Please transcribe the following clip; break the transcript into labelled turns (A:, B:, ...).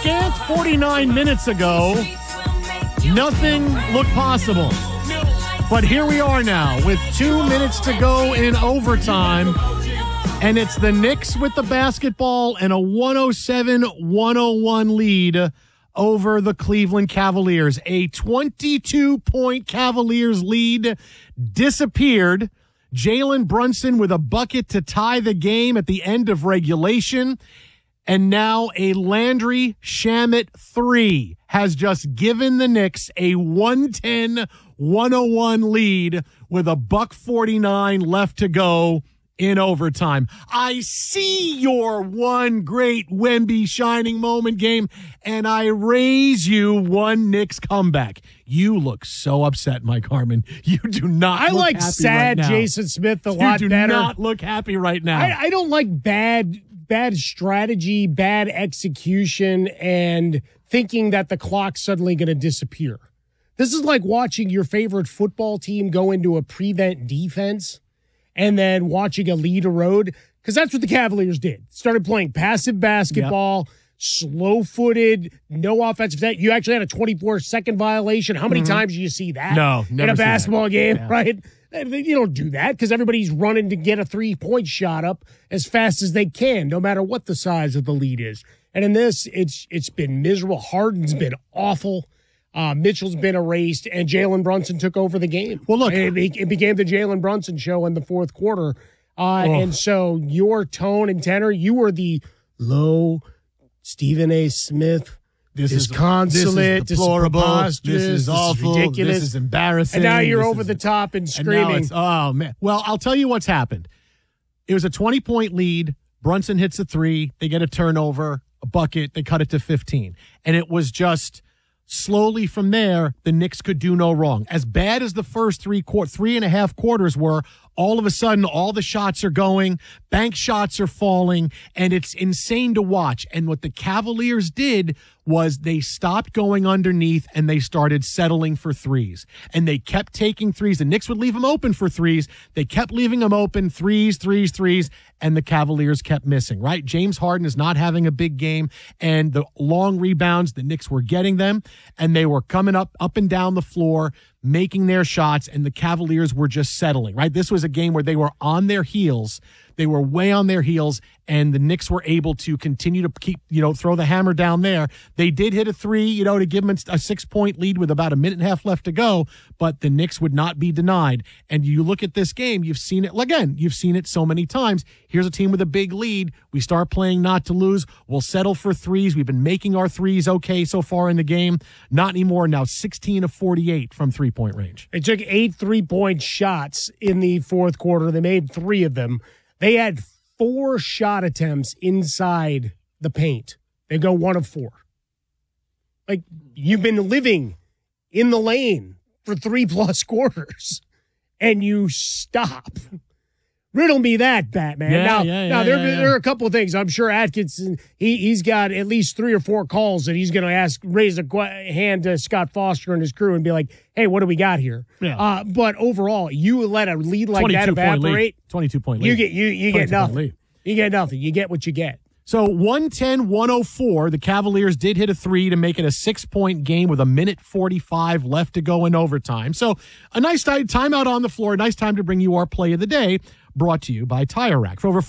A: scant 49 minutes ago, nothing looked possible. But here we are now with 2 minutes to go in overtime. And it's the Knicks with the basketball and a 107-101 lead over the Cleveland Cavaliers. A 22-point Cavaliers lead disappeared. Jalen Brunson with a bucket to tie the game at the end of regulation. And now a Landry Shamet 3 has just given the Knicks a 110-101 lead with a $1:49 left to go in overtime. I see your one great Wemby shining moment game, and I raise you one Knicks comeback. You look so upset, Mike Harmon. You do not
B: I
A: look
B: like
A: happy
B: sad
A: right now.
B: Jason Smith a lot better.
A: You do not look happy right now.
B: I don't like bad strategy, bad execution, and thinking that the clock's suddenly going to disappear. This is like watching your favorite football team go into a prevent defense and then watching a lead erode, because that's what the Cavaliers did. Started playing passive basketball, slow-footed, no offensive set. You actually had a 24-second violation. How many times do you see that
A: No, never
B: in a basketball game,
A: Yeah.
B: right? You don't do that because everybody's running to get a three-point shot up as fast as they can, no matter what the size of the lead is. And in this, it's been miserable. Harden's been awful. Mitchell's been erased, and Jalen Brunson took over the game.
A: Well, look.
B: It became the Jalen Brunson show in the fourth quarter. And so your tone and tenor, you were the low Stephen A. Smith, disconsolate,
A: this is deplorable,
B: preposterous,
A: this is awful,
B: ridiculous.
A: this is embarrassing.
B: And now you're
A: this
B: over
A: is-
B: the top and
A: And
B: screaming.
A: now oh, man. Well, I'll tell you what's happened. It was a 20-point lead. Brunson hits a three. They get a turnover, a bucket. They cut it to 15. And it was just slowly from there, the Knicks could do no wrong. As bad as the first 3.5 quarters were, all of a sudden, all the shots are going, bank shots are falling, and it's insane to watch. And what the Cavaliers did was they stopped going underneath and they started settling for threes. And they kept taking threes. The Knicks would leave them open for threes. They kept leaving them open, threes, and the Cavaliers kept missing, right? James Harden is not having a big game, and the long rebounds, the Knicks were getting them, and they were coming up and down the floor, making their shots, and the Cavaliers were just settling, right? This was a game where they were on their heels. They were way on their heels, and the Knicks were able to continue to keep, throw the hammer down there. They did hit a three, to give them a 6-point lead with about a minute and a half left to go, but the Knicks would not be denied. And you look at this game, you've seen it, again, you've seen it so many times. Here's a team with a big lead. We start playing not to lose. We'll settle for threes. We've been making our threes okay so far in the game. Not anymore. Now 16 of 48 from three-point range.
B: They took 8 3-point shots in the fourth quarter. They made 3 of them. They had 4 shot attempts inside the paint. They go 1 of 4. Like, you've been living in the lane for 3+ quarters, and you stop. Riddle me that, Batman. There are a couple of things. I'm sure Atkinson, he's got at least 3 or 4 calls that he's going to raise a hand to Scott Foster and his crew and be like, hey, what do we got here?
A: Yeah.
B: But overall, you let a lead like that evaporate.
A: 22-point lead.
B: You get nothing.
A: Lead.
B: You get nothing. You get what you get.
A: So 110-104, the Cavaliers did hit a three to make it a 6-point game with a minute 45 left to go in overtime. So a nice timeout on the floor, a nice time to bring you our play of the day, brought to you by Tire Rack. For over